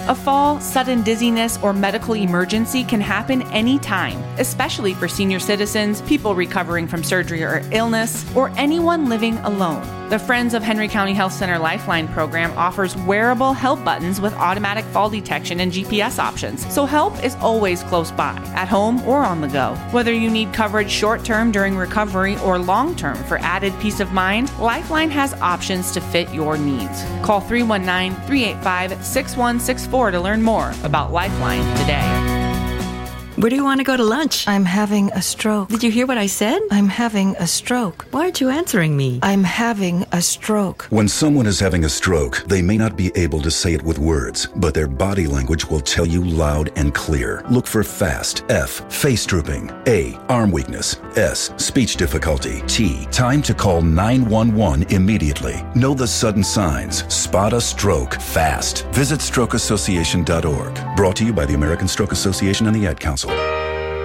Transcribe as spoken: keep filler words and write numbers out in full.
A fall, sudden dizziness, or medical emergency can happen anytime, especially for senior citizens, people recovering from surgery or illness, or anyone living alone. The Friends of Henry County Health Center Lifeline program offers wearable help buttons with automatic fall detection and G P S options, so help is always close by, at home or on the go. Whether you need coverage short-term during recovery or long-term for added peace of mind, Lifeline has options to fit your needs. Call three one nine, three eight five, six one six four to learn more about Lifeline today. Where do you want to go to lunch? I'm having a stroke. Did you hear what I said? I'm having a stroke. Why aren't you answering me? I'm having a stroke. When someone is having a stroke, they may not be able to say it with words, but their body language will tell you loud and clear. Look for FAST. F. Face drooping. A. Arm weakness. S. Speech difficulty. T. Time to call nine one one immediately. Know the sudden signs. Spot a stroke fast. Visit stroke association dot org. Brought to you by the American Stroke Association and the Ad Council.